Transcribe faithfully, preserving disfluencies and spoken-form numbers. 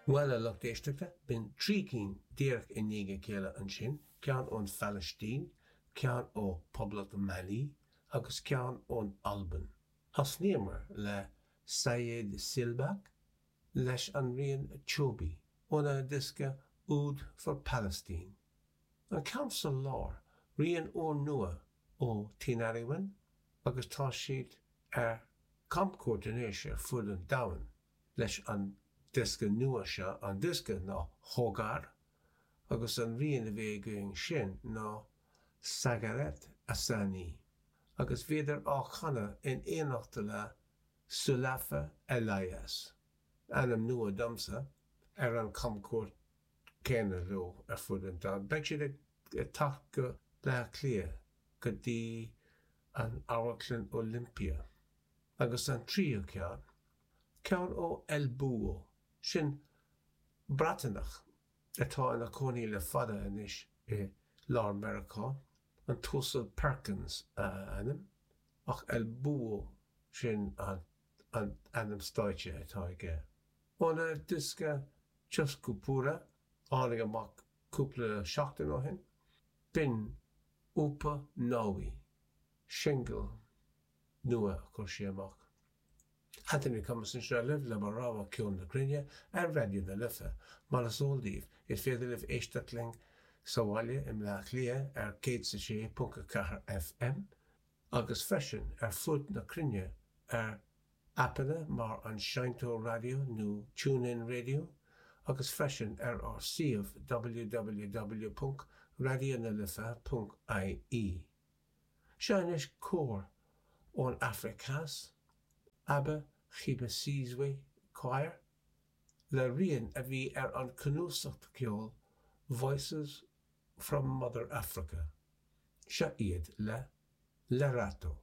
Well a lucht éisteachta, bin trícín díreach in níige céile an sin, cean ón Palestine, cean ó Poblacht Mali, agus cean ón Alban. Has níomar le Sayed Silbak, leis an rian Chobi, óna disca Oud for Palestine. An Council Lár, rian ó nua ó Tinariwan, agus tá siad ar Comcourt in éise fud an dawan, leis an disca nua se an disca ná Hogar, agus an rian a bhé going sin ná Sagaret Asani, agus féidir á chana in éanachta le Sulafa Elias, anam nua domsa ar an Comcourt céine lo ar fud an dawan. Beg siad a tach go le clia go dtí an Áiricleán Olympia, agus an trío cean, cean ó El Búo, sin bratanach atá ina cónaí le fada inis i Lár Americá, an Tussauds Perkins uh, anam, ach El Búo sin an, an anam stáitse atá ige. Óna disca Chuscupura, ánig amach cúpla seachtain ó hin, bin Upa Nawi, single nua a chuir sé amach. Hatain i cumas an seo libh le mar rábha ciúin na Grinne ar radio na lifa, mar as óldíh is féidir libh éisteachling sábhaile im le clia ar cé sa sé punca cahar F M, agus freisin ar fud na Crinne ar appanna mar an Shinto Radio nó TuneIn Radio, agus freisin ar ar siomh w w w punt radio na lifa punt I E. Sean is cór ón Africas, Abba Chiba Sizwe Choir, le rian a bhí ar an cnúsacht ceol Voices from Mother Africa. Se iad le Lerato.